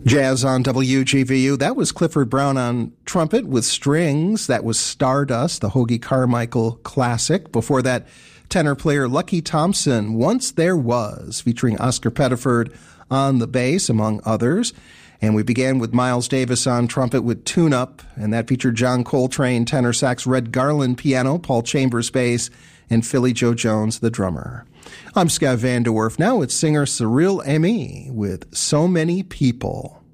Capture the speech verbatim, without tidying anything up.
Jazz on W G V U. That was Clifford Brown on trumpet with strings. That was Stardust, the Hoagy Carmichael classic. Before that, tenor player Lucky Thompson, Once There Was, featuring Oscar Pettiford on the bass, among others. And we began with Miles Davis on trumpet with Tune Up, and that featured John Coltrane, tenor sax, Red Garland piano, Paul Chambers bass, and Philly Joe Jones, the drummer. I'm Scott Van Der Werf. Now it's singer Cyril Amy with So Many People.